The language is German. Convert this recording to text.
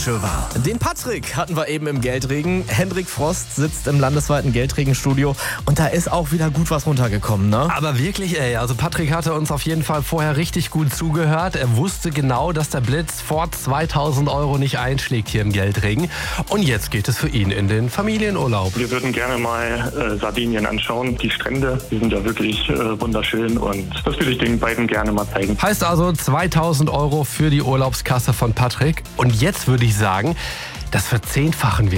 war. Den Patrick hatten wir eben im Geldregen. Hendrik Frost sitzt im landesweiten Geldregenstudio und da ist auch wieder gut was runtergekommen, ne? Aber wirklich, also Patrick hatte uns auf jeden Fall vorher richtig gut zugehört. Er wusste genau, dass der Blitz vor 2000 € nicht einschlägt hier im Geldregen. Und jetzt geht es für ihn in den Familienurlaub. Wir würden gerne mal Sardinien anschauen. Die Strände, die sind ja wirklich wunderschön und das würde ich den beiden gerne mal zeigen. Heißt also 2000 € für die Urlaubskasse von Patrick. Und jetzt würde ich sagen, das verzehnfachen wir.